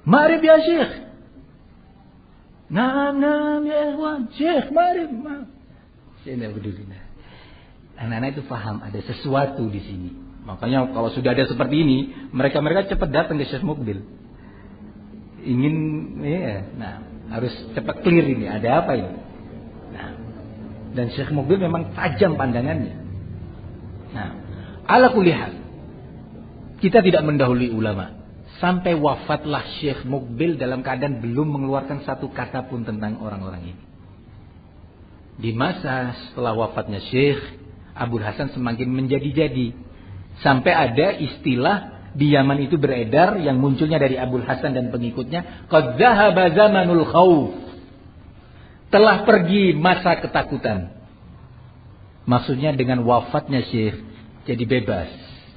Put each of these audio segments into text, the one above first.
Ma'rif ya Syekh. Naam ya ikhwan. Syekh, ma'rif. Saya tidak peduli. Anak-anak itu paham ada sesuatu di sini. Makanya kalau sudah ada seperti ini, mereka cepat datang ke Syekh Mukbil. Ingin, harus cepat clear ini. Ada apa ini? Dan Syekh Mukbil memang tajam pandangannya. Ala kulli hal, kita tidak mendahului ulama. Sampai wafatlah Syekh Mukbil dalam keadaan belum mengeluarkan satu kata pun tentang orang-orang ini. Di masa setelah wafatnya Syekh, Abul Hasan semakin menjadi-jadi. Sampai ada istilah di Yaman itu beredar yang munculnya dari Abul Hasan dan pengikutnya, qad dhahaba zamanul khauf. Telah pergi masa ketakutan. Maksudnya dengan wafatnya Syekh jadi bebas.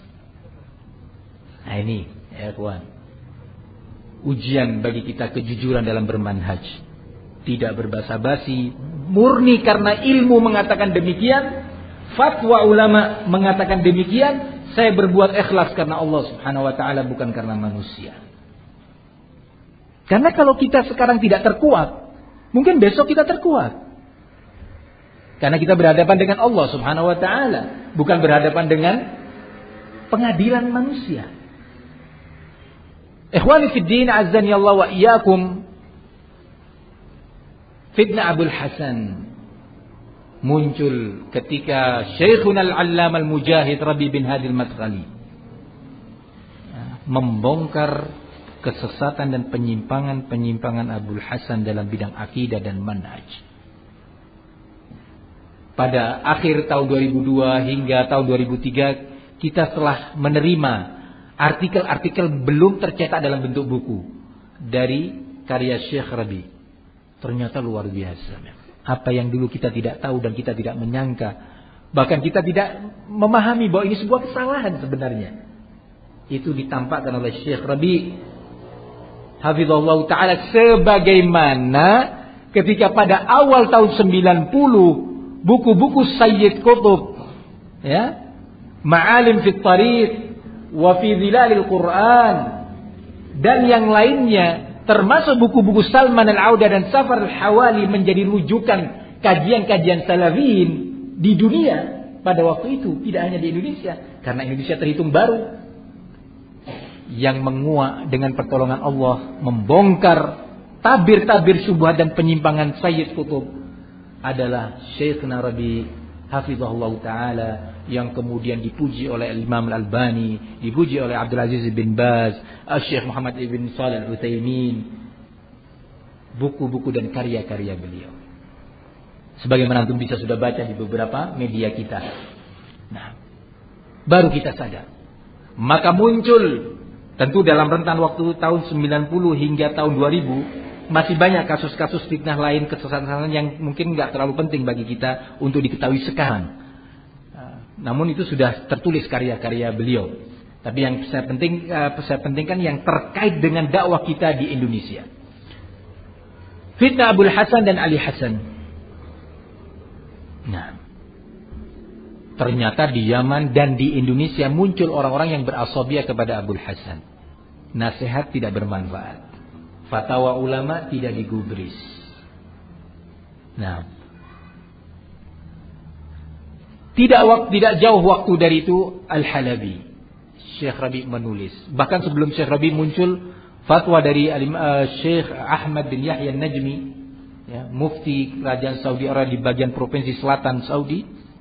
Nah ini ya kawan, ujian bagi kita kejujuran dalam bermanhaj. Tidak berbasa-basi, murni karena ilmu mengatakan demikian, fatwa ulama mengatakan demikian. Saya berbuat ikhlas karena Allah Subhanahu wa taala, bukan karena manusia. Karena kalau kita sekarang tidak terkuat, mungkin besok kita terkuat. Karena kita berhadapan dengan Allah Subhanahu wa taala, bukan berhadapan dengan pengadilan manusia. Ikhwani fid din, azzani Allah wa iyyakum. Fitnah Abul Hasan muncul ketika Syekhuna al-Allam al-Mujahid Rabi bin Hadi al-Madkhali membongkar kesesatan dan penyimpangan Abul Hasan dalam bidang akidah dan manhaj. Pada akhir tahun 2002 hingga tahun 2003 kita telah menerima artikel-artikel belum tercetak dalam bentuk buku dari karya Syekh Rabi. Ternyata luar biasa. Apa yang dulu kita tidak tahu dan kita tidak menyangka, bahkan kita tidak memahami bahwa ini sebuah kesalahan sebenarnya, itu ditampakkan oleh Syekh Rabi hafizahullah ta'ala. Sebagaimana ketika pada awal tahun 90 buku-buku Sayyid Qutb, ya, Ma'alim fit Tariq wa fi Zilalil Quran dan yang lainnya, termasuk buku-buku Salman al-Auda dan Safar al-Hawali, menjadi rujukan kajian-kajian salafin di dunia pada waktu itu. Tidak hanya di Indonesia, karena Indonesia terhitung baru. Yang menguak dengan pertolongan Allah membongkar tabir-tabir syubhat dan penyimpangan Sayyid Qutb adalah Syekhna Rabi hafizahullah ta'ala, yang kemudian dipuji oleh Imam Al-Albani, dipuji oleh Abdul Aziz bin Baz, Syekh Muhammad ibn Shalih Al-Utsaimin. Buku-buku dan karya-karya beliau, sebagaimana antum bisa sudah baca di beberapa media kita. Nah, baru kita sadar. Maka muncul, tentu dalam rentan waktu tahun 90 hingga tahun 2000, masih banyak kasus-kasus fitnah lain, kesesatan yang mungkin nggak terlalu penting bagi kita untuk diketahui sekarang. Namun itu sudah tertulis karya-karya beliau. Tapi yang saya pentingkan yang terkait dengan dakwah kita di Indonesia. Fitnah Abul Hasan dan Ali Hasan. Nah, ternyata di Yaman dan di Indonesia muncul orang-orang yang berasabiah kepada Abul Hasan. Nasihat tidak bermanfaat, fatwa ulama tidak digubris. Nah, tidak jauh waktu dari itu Al-Halabi, Syekh Rabi menulis. Bahkan sebelum Syekh Rabi muncul fatwa dari Syekh Ahmad bin Yahya An-Najmi, ya, mufti kerajaan Saudi Arabia di bagian provinsi selatan Saudi,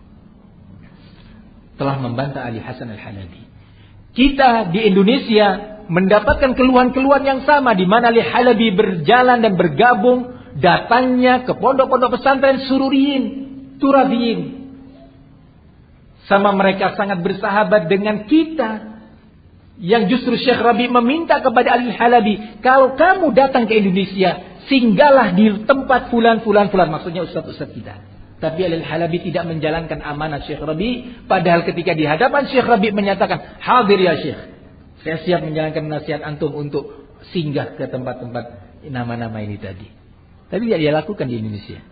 telah membantah Ali Hasan Al-Halabi. Kita di Indonesia mendapatkan keluhan-keluhan yang sama, di mana Ali Halabi berjalan dan bergabung datangnya ke pondok-pondok pesantren Sururiyin, Turabiyin. Sama mereka sangat bersahabat dengan kita, yang justru Syekh Rabi meminta kepada Ali Halabi, kalau kamu datang ke Indonesia, singgahlah di tempat fulan, maksudnya ustaz-ustaz kita. Tapi Ali Halabi tidak menjalankan amanah Syekh Rabi, padahal ketika di hadapan Syekh Rabi menyatakan, hadir ya Syekh, saya siap menjalankan nasihat antum untuk singgah ke tempat-tempat nama-nama ini tadi. Tapi tidak dia lakukan di Indonesia.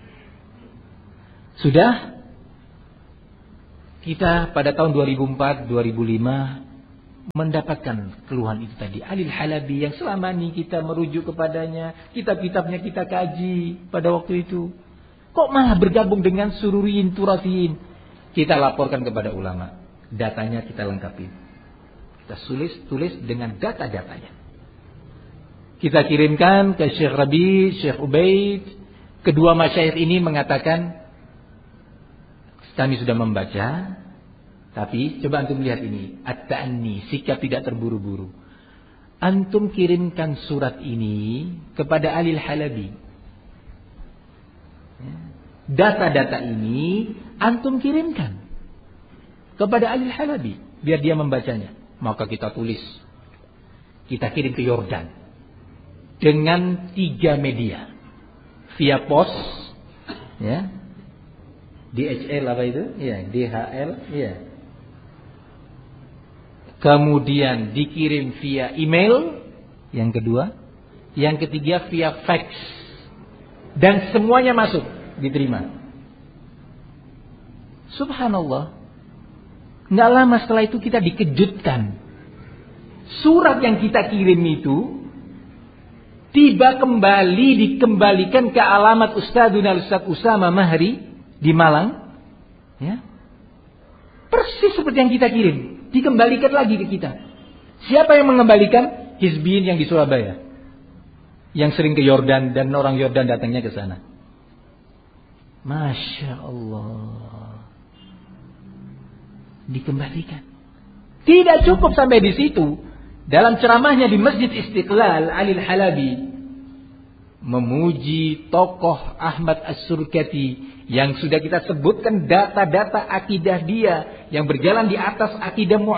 Sudah kita pada tahun 2004-2005 mendapatkan keluhan itu tadi. Alil Halabi yang selama ini kita merujuk kepadanya, kitab-kitabnya kita kaji pada waktu itu. Kok malah bergabung dengan Sururiyin, Turafiyin? Kita laporkan kepada ulama. Datanya kita lengkapi. Kita tulis dengan data-datanya. Kita kirimkan ke Syekh Rabi, Syekh Ubaid. Kedua masyayikh ini mengatakan, kami sudah membaca. Tapi coba antum lihat ini, at-ta'anni, sikap tidak terburu-buru. Antum kirimkan surat ini kepada Alil Halabi. Data-data ini antum kirimkan kepada Alil Halabi biar dia membacanya. Maka kita tulis, kita kirim ke Yordan dengan 3 media, via pos, ya, DHL apa itu? Ya, DHL, ya. Kemudian dikirim via email, yang kedua. Yang ketiga via fax. Dan semuanya masuk, diterima. Subhanallah. Nggak lama setelah itu kita dikejutkan. Surat yang kita kirim itu dikembalikan ke alamat Ustaz Usama Mahri di Malang. Ya. Persis seperti yang kita kirim. Dikembalikan lagi ke kita. Siapa yang mengembalikan? Hizbiyin yang di Surabaya, yang sering ke Yordan dan orang Yordan datangnya ke sana. Masya Allah. Dikembalikan. Tidak cukup sampai di situ. Dalam ceramahnya di Masjid Istiqlal, Alil Halabi memuji tokoh Ahmad As-Surkati yang sudah kita sebutkan data-data akidah dia yang berjalan di atas akidah